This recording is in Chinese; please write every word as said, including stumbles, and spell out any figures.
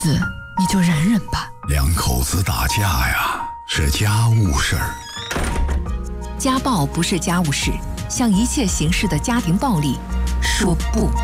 子你就忍忍吧。 两口子打架呀，是家务事儿。 家暴不是家务事，向一切形式的家庭暴力说不。